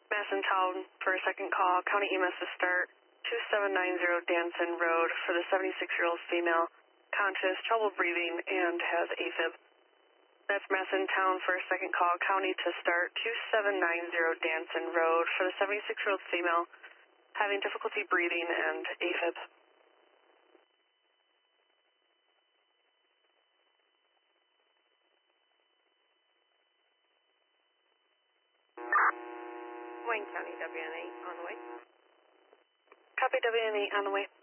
Madison Town for a second call. County EMS to start 2790 Danson Road for the 76-year-old female, conscious, trouble breathing, and has AFib. That's Madison Town for a second call. County to start 2790 Danson Road for the 76-year-old female, having difficulty breathing and AFib. Wayne County WN8 on the way. Copy WN8 on the way.